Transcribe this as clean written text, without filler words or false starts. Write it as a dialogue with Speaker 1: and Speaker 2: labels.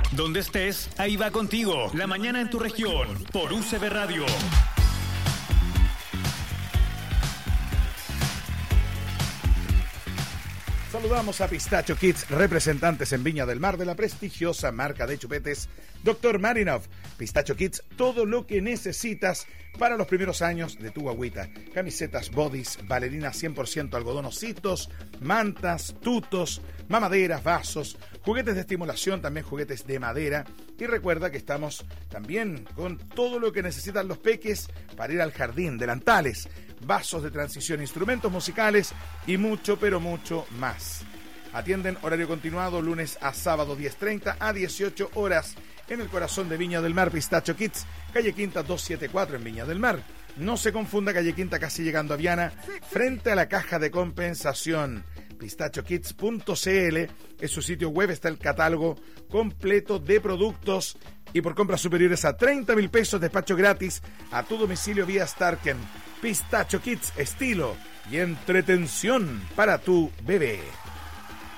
Speaker 1: Donde estés, ahí va contigo. La mañana en tu región, por UCB Radio.
Speaker 2: Saludamos a Pistacho Kids, representantes en Viña del Mar de la prestigiosa marca de chupetes Dr. Marinov. Pistacho Kids, todo lo que necesitas para los primeros años de tu guagüita. Camisetas, bodys, bailarinas 100% algodonositos, mantas, tutos, mamaderas, vasos, juguetes de estimulación, también juguetes de madera. Y recuerda que estamos también con todo lo que necesitan los peques para ir al jardín, delantales, vasos de transición, instrumentos musicales y mucho, pero mucho más. Atienden horario continuado lunes a sábado 10:30 a 18 horas en el corazón de Viña del Mar. Pistacho Kids, calle Quinta 274 en Viña del Mar. No se confunda, calle Quinta casi llegando a Viana, frente a la caja de compensación. pistachokids.cl es su sitio web, está el catálogo completo de productos y por compras superiores a 30.000 pesos despacho gratis a tu domicilio vía Starken. Pistacho Kids, estilo y entretención para tu bebé.